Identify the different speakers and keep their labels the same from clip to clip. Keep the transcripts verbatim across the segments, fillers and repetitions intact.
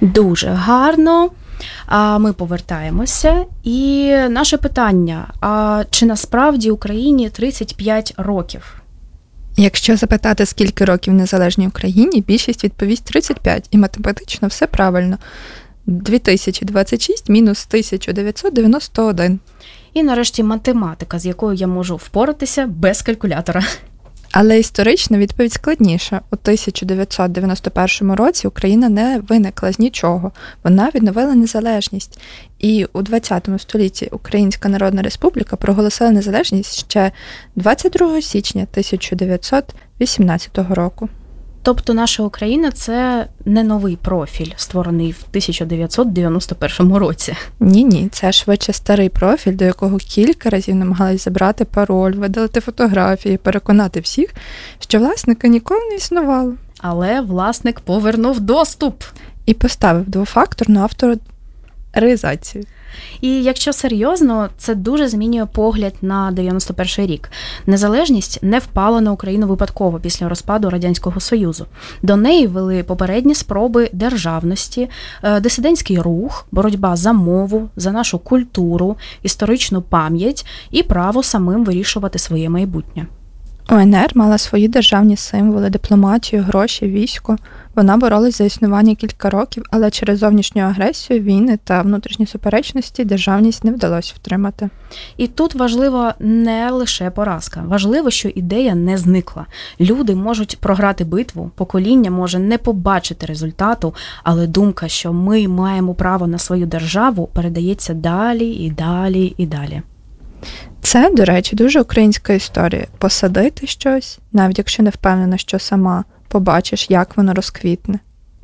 Speaker 1: Дуже гарно. А ми повертаємося. І наше питання, а чи насправді Україні тридцять п'ять років?
Speaker 2: Якщо запитати, скільки років незалежній Україні, більшість відповість тридцять п'ять, і математично все правильно. дві тисячі двадцять шість мінус тисяча дев'ятсот дев'яносто один.
Speaker 1: І нарешті математика, з якою я можу впоратися без калькулятора.
Speaker 2: Але історична відповідь складніша. У тисяча дев'ятсот дев'яносто першому році Україна не виникла з нічого. Вона відновила незалежність. І у ХХ столітті Українська Народна Республіка проголосила незалежність ще двадцять другого січня тисяча дев'ятсот вісімнадцятого року.
Speaker 1: Тобто наша Україна – це не новий профіль, створений в тисяча дев'ятсот дев'яносто першому році.
Speaker 2: Ні-ні, це швидше старий профіль, до якого кілька разів намагались забрати пароль, видалити фотографії, переконати всіх, що власника ніколи не існувало.
Speaker 1: Але власник повернув доступ.
Speaker 2: І поставив двофакторну авторизацію.
Speaker 1: І якщо серйозно, це дуже змінює погляд на дев'яносто перший рік. Незалежність не впала на Україну випадково після розпаду Радянського Союзу. До неї вели попередні спроби державності, дисидентський рух, боротьба за мову, за нашу культуру, історичну пам'ять і право самим вирішувати своє майбутнє.
Speaker 2: УНР мала свої державні символи, дипломатію, гроші, військо. Вона боролась за існування кілька років, але через зовнішню агресію, війни та внутрішні суперечності державність не вдалося втримати.
Speaker 1: І тут важлива не лише поразка. Важливо, що ідея не зникла. Люди можуть програти битву, покоління може не побачити результату, але думка, що ми маємо право на свою державу, передається далі і далі і далі.
Speaker 2: Це, до речі, дуже українська історія. Посадити щось, навіть якщо не впевнена, що сама, побачиш, як воно розквітне.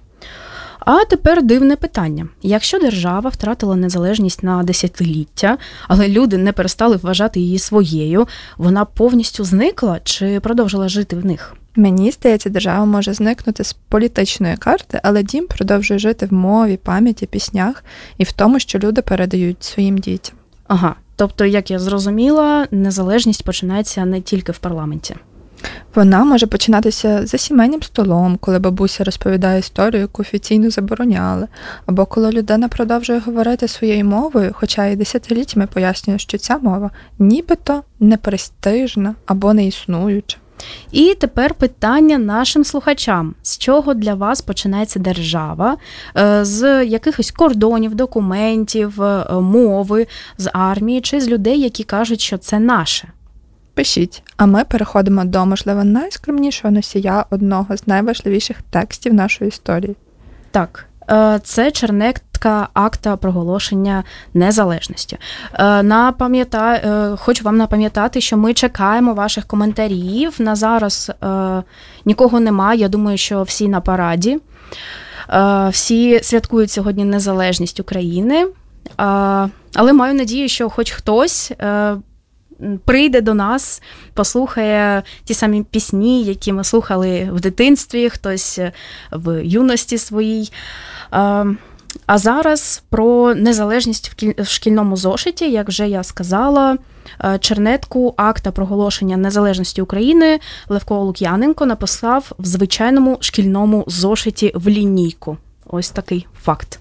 Speaker 1: А тепер дивне питання. Якщо держава втратила незалежність на десятиліття, але люди не перестали вважати її своєю, вона повністю зникла чи продовжила жити в них?
Speaker 2: Мені здається, держава може зникнути з політичної карти, але дім продовжує жити в мові, пам'яті, піснях і в тому, що люди передають своїм дітям.
Speaker 1: Ага. Тобто, як я зрозуміла, незалежність починається не тільки в парламенті.
Speaker 2: Вона може починатися за сімейним столом, коли бабуся розповідає історію, яку офіційно забороняли, або коли людина продовжує говорити своєю мовою, хоча і десятиліттями пояснює, що ця мова нібито непрестижна або не існуюча.
Speaker 1: І тепер питання нашим слухачам. З чого для вас починається держава? З якихось кордонів, документів, мови, з армії чи з людей, які кажуть, що це наше?
Speaker 2: Пишіть. А ми переходимо до, можливо, найскромнішого носія одного з найважливіших текстів нашої історії.
Speaker 1: Так. Це чернетка акта проголошення незалежності. Напам'ята... Хочу вам напам'ятати, що ми чекаємо ваших коментарів. На зараз нікого немає, я думаю, що всі на параді. Всі святкують сьогодні незалежність України. Але маю надію, що хоч хтось прийде до нас, послухає ті самі пісні, які ми слухали в дитинстві, хтось в юності своїй. А зараз про незалежність в шкільному зошиті, як вже я сказала, чернетку акта проголошення незалежності України Левко Лук'яненко написав в звичайному шкільному зошиті в лінійку. Ось такий факт.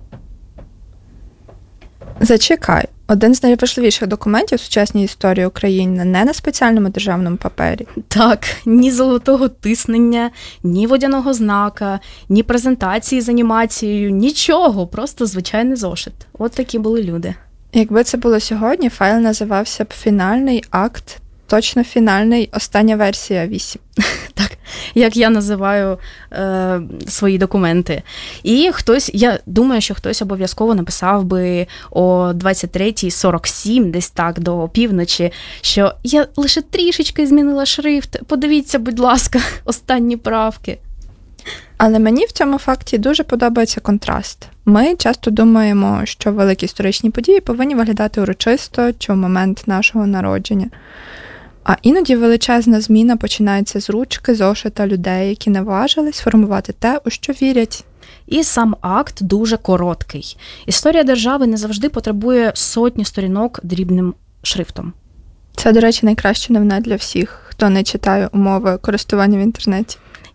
Speaker 2: Зачекай. Один з найважливіших документів в сучасній історії України не на спеціальному державному папері.
Speaker 1: Так, ні золотого тиснення, ні водяного знака, ні презентації з анімацією, нічого, просто звичайний зошит. От такі були люди.
Speaker 2: Якби це було сьогодні, файл називався б «Фінальний акт», точно фінальний, остання версія вісім.
Speaker 1: Так, як я називаю е, свої документи. І хтось, я думаю, що хтось обов'язково написав би о двадцять третій сорок сім, десь так, до півночі, що я лише трішечки змінила шрифт, подивіться, будь ласка, останні правки.
Speaker 2: Але мені в цьому факті дуже подобається контраст. Ми часто думаємо, що великі історичні події повинні виглядати урочисто чи в момент нашого народження. А іноді величезна зміна починається з ручки, зошита людей, які наважились формувати те, у що вірять.
Speaker 1: І сам акт дуже короткий. Історія держави не завжди потребує сотні сторінок дрібним шрифтом.
Speaker 2: Це, до речі, найкраща новина для всіх, хто не читає умови користування в інтернеті.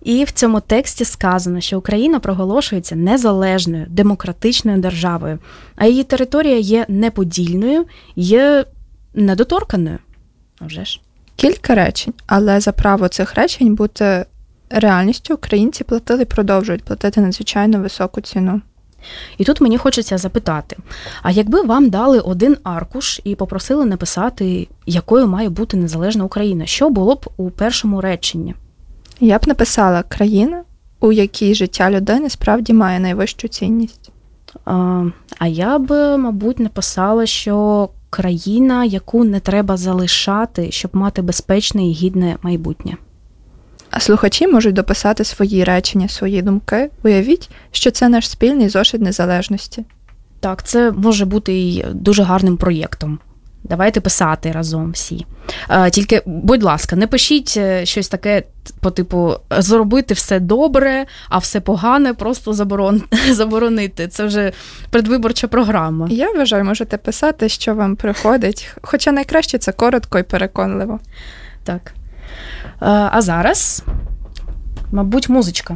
Speaker 1: І в цьому тексті сказано, що Україна проголошується незалежною, демократичною державою, а її територія є неподільною, є недоторканою. А вже ж.
Speaker 2: Кілька речень, але за право цих речень бути реальністю українці платили і продовжують платити надзвичайно високу ціну.
Speaker 1: І тут мені хочеться запитати, а якби вам дали один аркуш і попросили написати, якою має бути незалежна Україна, що було б у першому реченні?
Speaker 2: Я б написала «країна, у якій життя людини справді має найвищу цінність».
Speaker 1: А, а я б, мабуть, написала, що країна, яку не треба залишати, щоб мати безпечне і гідне майбутнє.
Speaker 2: А слухачі можуть дописати свої речення, свої думки. Уявіть, що це наш спільний зошит незалежності.
Speaker 1: Так, це може бути і дуже гарним проєктом. Давайте писати разом всі. А, тільки, будь ласка, не пишіть щось таке по типу «зробити все добре, а все погане просто заборон... заборонити». Це вже предвиборча програма.
Speaker 2: Я вважаю, можете писати, що вам приходить. Хоча найкраще це коротко і переконливо.
Speaker 1: Так. А зараз, мабуть, музичка.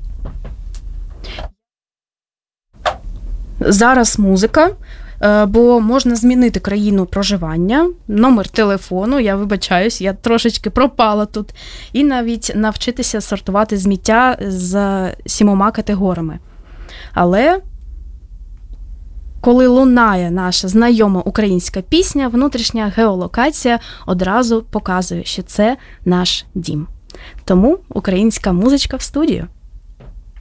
Speaker 1: Зараз музика, бо можна змінити країну проживання, номер телефону, я вибачаюсь, я трошечки пропала тут, і навіть навчитися сортувати сміття з сімома категоріями. Але коли лунає наша знайома українська пісня, внутрішня геолокація одразу показує, що це наш дім. Тому українська музичка в студію.